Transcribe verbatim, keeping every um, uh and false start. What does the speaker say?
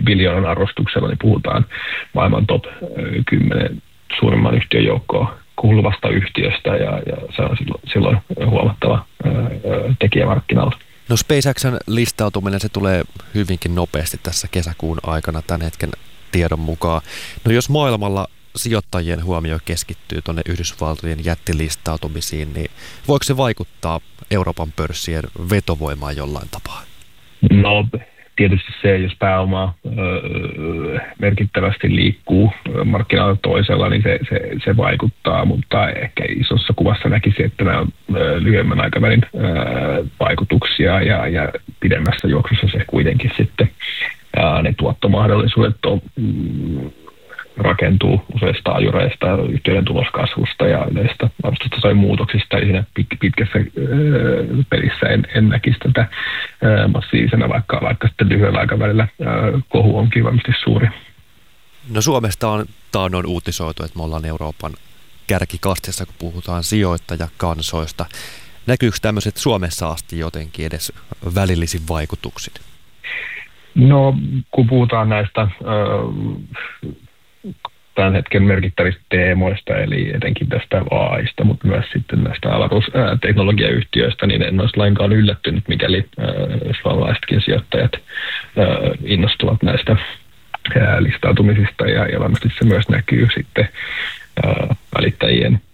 biljoonan arvostuksella, niin puhutaan maailman top kymmenen suurimman yhtiön joukkoon kuuluvasta yhtiöstä, ja, ja se on silloin, silloin huomattava ää, tekijä markkinoilla. No SpaceXn listautuminen, se tulee hyvinkin nopeasti tässä kesäkuun aikana tämän hetken tiedon mukaan. No jos maailmalla sijoittajien huomio keskittyy tuonne Yhdysvaltojen jättilistautumisiin, niin voiko se vaikuttaa Euroopan pörssien vetovoimaan jollain tapaa? No tietysti se, jos pääoma öö, merkittävästi liikkuu markkinoilla toisella, niin se, se, se vaikuttaa, mutta ehkä isossa kuvassa näkisi, että nämä on öö, lyhyemmän aikavälin öö, vaikutuksia, ja, ja pidemmässä juoksussa se kuitenkin sitten ja ne tuottomahdollisuudet on, mm, rakentuu useista ajureista, yhtiöiden tuloskasvusta ja yleistä arvostustasojen muutoksista. Eli siinä pitkässä öö, pelissä en, en näkisi tätä öö, massiivisena, vaikka, vaikka sitten lyhyellä aikavälillä öö, kohu onkin varmasti suuri. No Suomesta on taannoin uutisoitu, että me ollaan Euroopan kärkikastissa, kun puhutaan sijoittajakansoista. Näkyykö tämmöiset Suomessa asti jotenkin edes välillisin vaikutuksin? No, kun puhutaan näistä öö, tämän hetken merkittävistä teemoista, eli etenkin tästä A I:sta, mutta myös sitten näistä avaruusteknologiayhtiöistä, niin en olisi lainkaan yllättynyt, mikäli suomalaisetkin sijoittajat ää, innostuvat näistä ää, listautumisista, ja, ja varmasti se myös näkyy sitten ää, välittäjien